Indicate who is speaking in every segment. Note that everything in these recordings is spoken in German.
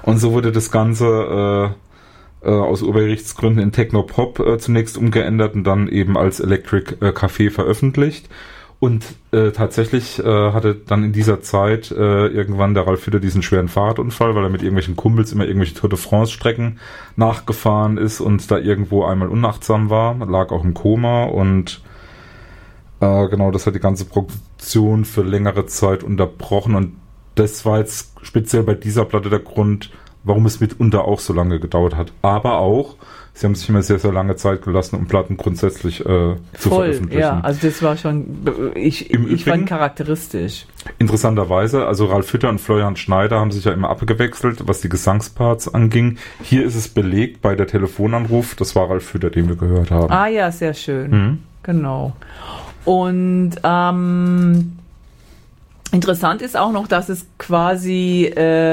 Speaker 1: Und so wurde das Ganze aus Urheberrechtsgründen in Techno-Pop zunächst umgeändert und dann eben als Electric Café veröffentlicht. Und tatsächlich hatte dann in dieser Zeit irgendwann der Ralf Hütter diesen schweren Fahrradunfall, weil er mit irgendwelchen Kumpels immer irgendwelche Tour de France-Strecken nachgefahren ist und da irgendwo einmal unachtsam war, lag auch im Koma und genau, das hat die ganze Produktion für längere Zeit unterbrochen und das war jetzt speziell bei dieser Platte der Grund, warum es mitunter auch so lange gedauert hat. Aber auch, sie haben sich immer sehr, sehr lange Zeit gelassen, um Platten grundsätzlich zu veröffentlichen.
Speaker 2: Ja, also das war schon, ich fand charakteristisch.
Speaker 1: Interessanterweise, also Ralf Hütter und Florian Schneider haben sich ja immer abgewechselt, was die Gesangsparts anging. Hier ist es belegt bei der Telefonanruf, das war Ralf Hütter, den wir gehört haben.
Speaker 2: Ah ja, sehr schön. Genau. Und interessant ist auch noch, dass es quasi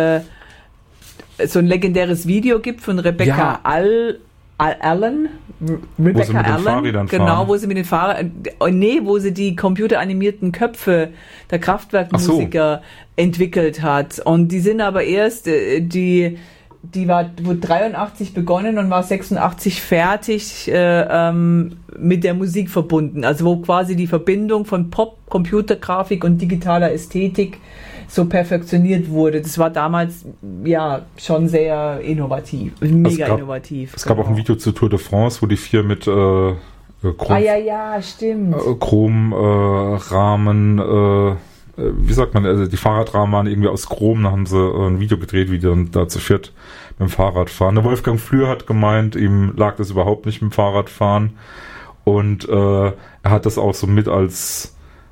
Speaker 2: so ein legendäres Video gibt von Rebecca Allen.
Speaker 1: Rebecca Allen,
Speaker 2: genau, wo sie mit den Fahrrädern, wo sie die computeranimierten Köpfe der Kraftwerk-Musiker entwickelt hat. Und die sind aber erst, die wurde 83 begonnen und war 86 fertig mit der Musik verbunden. Also wo quasi die Verbindung von Pop, Computergrafik und digitaler Ästhetik so perfektioniert wurde. Das war damals ja schon sehr innovativ, innovativ.
Speaker 1: Es gab auch ein Video zu Tour de France, wo die 4 mit Chrom,
Speaker 2: stimmt.
Speaker 1: Chromrahmen, wie sagt man, also die Fahrradrahmen waren irgendwie aus Chrom, da haben sie ein Video gedreht, wie die dann da zu viert mit dem Fahrrad fahren. Der Wolfgang Flür hat gemeint, ihm lag das überhaupt nicht mit dem Fahrradfahren und er hat das auch so mit als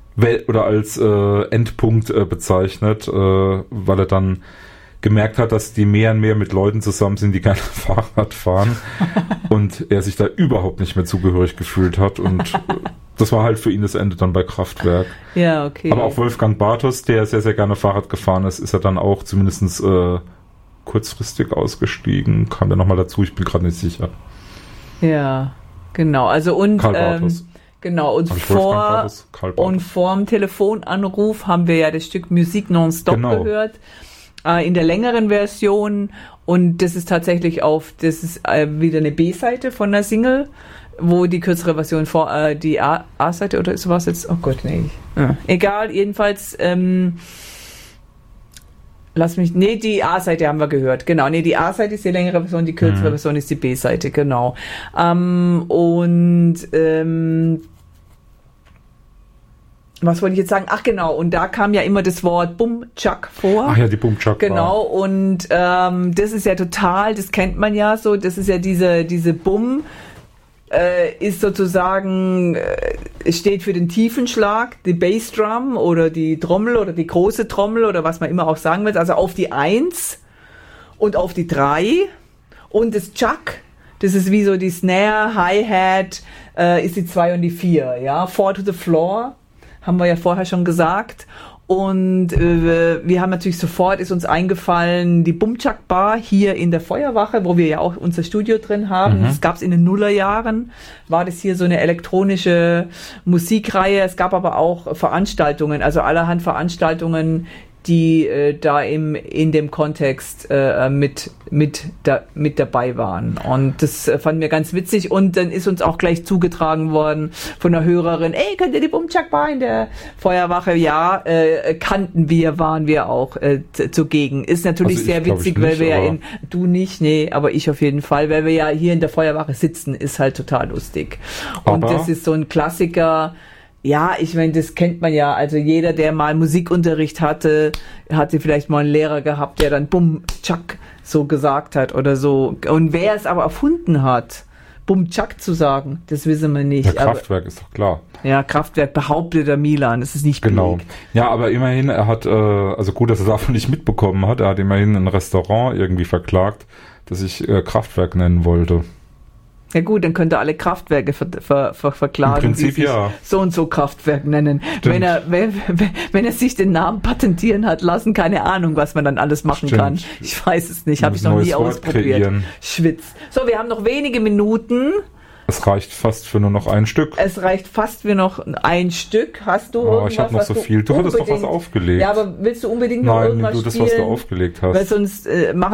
Speaker 1: Endpunkt bezeichnet, weil er dann gemerkt hat, dass die mehr und mehr mit Leuten zusammen sind, die gerne Fahrrad fahren und er sich da überhaupt nicht mehr zugehörig gefühlt hat und das war halt für ihn das Ende dann bei Kraftwerk.
Speaker 2: Ja, okay.
Speaker 1: Aber auch Wolfgang Bartos, der sehr, sehr gerne Fahrrad gefahren ist, ist er dann auch zumindest kurzfristig ausgestiegen. Kam der nochmal dazu? Ich bin gerade nicht sicher.
Speaker 2: Ja, genau. Also und
Speaker 1: Karl Bartos.
Speaker 2: Genau, und vorm Telefonanruf haben wir ja das Stück Musik nonstop gehört, in der längeren Version und das ist tatsächlich wieder eine B-Seite von der Single, wo die kürzere Version die A-Seite oder ist was jetzt? Oh Gott, nee. Egal, jedenfalls die A-Seite haben wir gehört, genau. Nee, die A-Seite ist die längere Version, die kürzere Version ist die B-Seite, genau. Was wollte ich jetzt sagen? Ach genau, und da kam ja immer das Wort Bum-Chuck vor.
Speaker 1: Ach ja, die Bum-Chuck.
Speaker 2: Genau, und das ist ja total, das kennt man ja so, das ist ja diese Bum, ist sozusagen, steht für den tiefen Schlag, die Bassdrum oder die Trommel oder die große Trommel oder was man immer auch sagen will, also auf die 1 und auf die 3 und das Chuck, das ist wie so die Snare, Hi-Hat, ist die 2 und die 4, ja, 4 to the floor, haben wir ja vorher schon gesagt. Und wir haben natürlich sofort, ist uns eingefallen, die Bumchuck Bar hier in der Feuerwache, wo wir ja auch unser Studio drin haben. Das gab es in den Nullerjahren, war das hier so eine elektronische Musikreihe. Es gab aber auch Veranstaltungen, also allerhand Veranstaltungen, die da in dem Kontext mit dabei waren. Und das fanden wir ganz witzig. Und dann ist uns auch gleich zugetragen worden von einer Hörerin, ey, könnt ihr die Bumchuck Bar in der Feuerwache? Ja, kannten wir, waren wir auch zugegen. Ist natürlich
Speaker 1: also
Speaker 2: sehr witzig, weil wir ja du nicht, nee, aber ich auf jeden Fall, weil wir ja hier in der Feuerwache sitzen, ist halt total lustig. Und das ist so ein Klassiker. Ja, ich meine, das kennt man ja. Also jeder, der mal Musikunterricht hatte vielleicht mal einen Lehrer gehabt, der dann Bum, Chuck so gesagt hat oder so. Und wer es aber erfunden hat, Bum, Chuck zu sagen, das wissen wir nicht.
Speaker 1: Der Kraftwerk ist doch klar.
Speaker 2: Ja, Kraftwerk behauptet der Milan, das ist nicht
Speaker 1: genau.
Speaker 2: belegt.
Speaker 1: Ja, aber immerhin, er hat, also gut, dass er davon nicht mitbekommen hat, er hat immerhin ein Restaurant irgendwie verklagt, das sich Kraftwerk nennen wollte.
Speaker 2: Ja gut, dann könnte er alle Kraftwerke verklagen,
Speaker 1: im Prinzip,
Speaker 2: die sich so und so Kraftwerk nennen. Wenn er sich den Namen patentieren hat lassen, keine Ahnung, was man dann alles machen kann. Ich weiß es nicht, habe ich noch nie ausprobiert.
Speaker 1: Kreieren.
Speaker 2: Schwitz. So, wir haben noch wenige Minuten.
Speaker 1: Es reicht fast für nur noch ein Stück.
Speaker 2: Es reicht fast für noch ein Stück. Hast du irgendwas?
Speaker 1: Ich habe noch so viel. Du hattest doch was aufgelegt.
Speaker 2: Ja, aber willst du unbedingt noch irgendwas spielen?
Speaker 1: Nein, du das, was du aufgelegt hast.
Speaker 2: Weil sonst machen